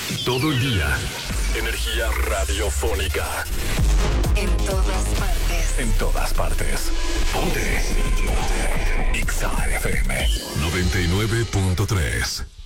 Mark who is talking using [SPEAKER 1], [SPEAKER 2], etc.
[SPEAKER 1] Todo el día. Energía radiofónica.
[SPEAKER 2] En todas partes.
[SPEAKER 1] En todas partes. Ponte. Ponte. Exa FM 99.3.